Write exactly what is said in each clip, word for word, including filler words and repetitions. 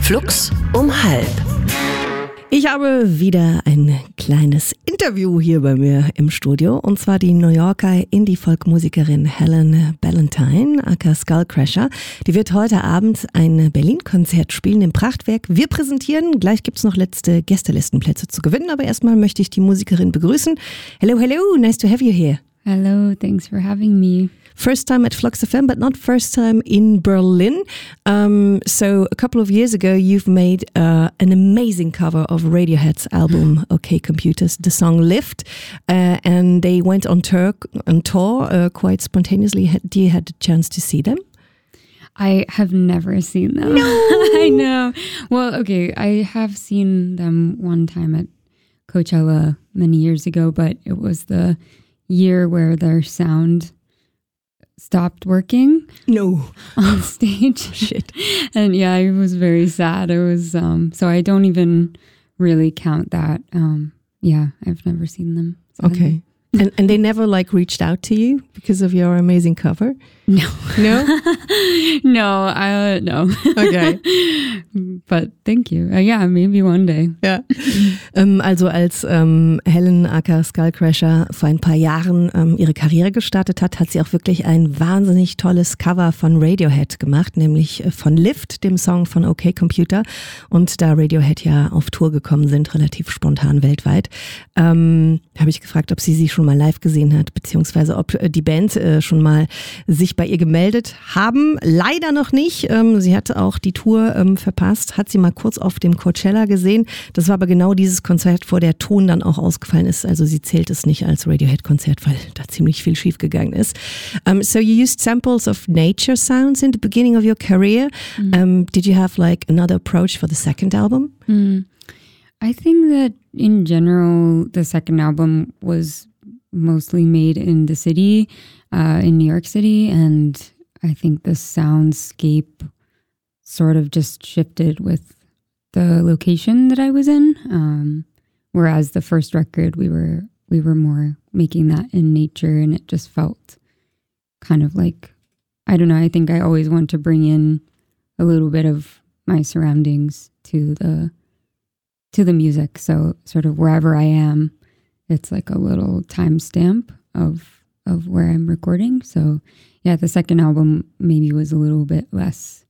Flux um halb. Ich habe wieder ein kleines Interview hier bei mir im Studio, und zwar die New Yorker Indie-Folk-Musikerin Helen Ballantyne, aka Skullcrasher. Die wird heute Abend ein Berlin-Konzert spielen im Prachtwerk. Wir präsentieren, gleich gibt's noch letzte Gästelistenplätze zu gewinnen, aber erstmal möchte ich die Musikerin begrüßen. Hello, hello, nice to have you here. Hello, thanks for having me. First time at Flux F M, but not first time in Berlin. Um, so a couple of years ago, you've made uh, an amazing cover of Radiohead's album OK Computers, the song Lift, uh, and they went on tour, on tour uh, quite spontaneously. Had, you had the chance to see them? I have never seen them. No! I know. Well, okay, I have seen them one time at Coachella many years ago, but it was the year where their sound stopped working. No. On stage. Shit. And yeah, it was very sad. It was, um, so I don't even really count that. Um, yeah, I've never seen them. Sadly. Okay. And and they never like reached out to you because of your amazing cover? No. No? no, I, uh, no. Okay. But thank you. Uh, yeah, maybe one day. Ja. ähm, also als ähm, Helen aka Skullcrasher vor ein paar Jahren ähm, ihre Karriere gestartet hat, hat sie auch wirklich ein wahnsinnig tolles Cover von Radiohead gemacht, nämlich von Lift, dem Song von OK Computer. Und da Radiohead ja auf Tour gekommen sind, relativ spontan weltweit, ähm, habe ich gefragt, ob sie sie schon mal live gesehen hat, beziehungsweise ob die Band äh, schon mal sich bei ihr gemeldet haben. Leider noch nicht. Ähm, sie hatte auch die Tour ähm, verpasst, hat sie mal kurz auf dem Coachella gesehen. Das war aber genau dieses Konzert, wo der Ton dann auch ausgefallen ist. Also sie zählt es nicht als Radiohead-Konzert, weil da ziemlich viel schief gegangen ist. Um, so you used samples of nature sounds in the beginning of your career. Mm. Um, did you have like another approach for the second album? Mm. I think that in general, the second album was mostly made in the city, uh, in New York City, and I think the soundscape sort of just shifted with the location that I was in. Um, whereas the first record, we were we were more making that in nature, and it just felt kind of like, I don't know, I think I always want to bring in a little bit of my surroundings to the to the music. So sort of wherever I am, it's like a little timestamp of of where I'm recording. So yeah, the second album maybe was a little bit less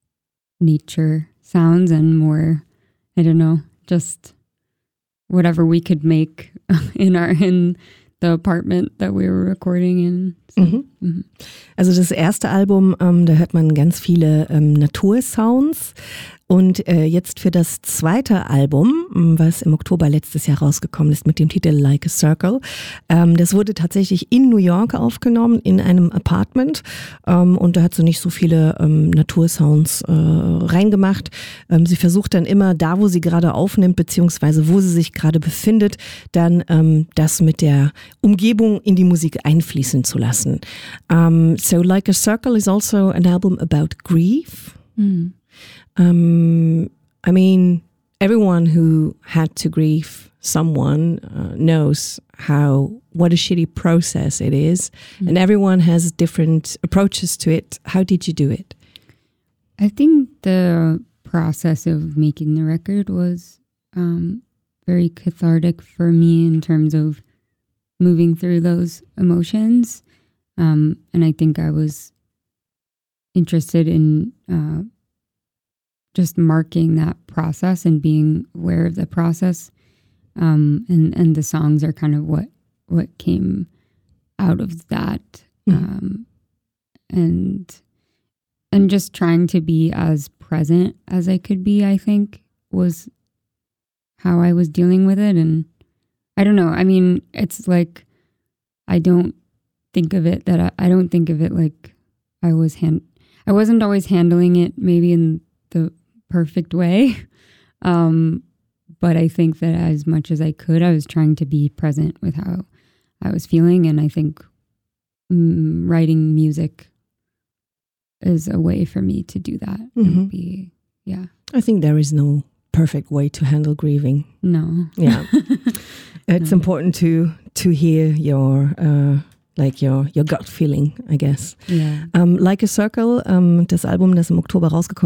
nature sounds and more, I don't know, just whatever we could make in our in the apartment that we were recording in. So, mhm. Mhm. Also das erste Album, ähm, da hört man ganz viele ähm, Natursounds. Und äh, jetzt für das zweite Album, was im Oktober letztes Jahr rausgekommen ist mit dem Titel Like a Circle, ähm, das wurde tatsächlich in New York aufgenommen, in einem Apartment. Ähm, und da hat sie nicht so viele ähm, Natursounds äh, reingemacht. Ähm, sie versucht dann immer da, wo sie gerade aufnimmt, beziehungsweise wo sie sich gerade befindet, dann ähm, das mit der Umgebung in die Musik einfließen zu lassen. Um, so Like a Circle is also an album about grief. Mm. Um, I mean, everyone who had to grieve someone uh, knows how, what a shitty process it is. Mm. And everyone has different approaches to it. How did you do it? I think the process of making the record was um, very cathartic for me in terms of moving through those emotions. Um, and I think I was interested in uh, just marking that process and being aware of the process. Um, and, and the songs are kind of what, what came out of that. Mm. Um, and, and just trying to be as present as I could be, I think, was how I was dealing with it. And I don't know, I mean, it's like, I don't think of it that I, I don't think of it like I was hand, I wasn't always handling it maybe in the perfect way. Um, but I think that as much as I could, I was trying to be present with how I was feeling. And I think mm, writing music is a way for me to do that. Mm-hmm. And be, yeah. I think there is no perfect way to handle grieving. No. Yeah. It's no. important to, to hear your, uh, like your, your gut feeling, I guess. Yeah. Um, Like a Circle, um, das Album, das im Oktober rausgekommen